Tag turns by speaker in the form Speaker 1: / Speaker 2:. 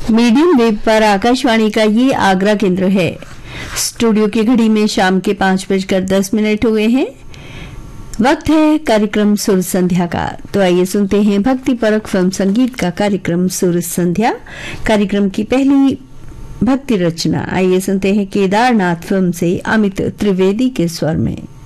Speaker 1: Medium wave पर आकाशवाणी का ये आगरा केंद्र है। स्टूडियो की घड़ी में शाम के 5:10 हुए हैं। वक्त है कार्यक्रम सुर संध्या का। तो आइए सुनते हैं भक्ति परक फिल्म संगीत का कार्यक्रम सुर संध्या। कार्यक्रम की पहली भक्ति रचना आइए सुनते हैं केदारनाथ फिल्म से अमित त्रिवेदी के स्वर में।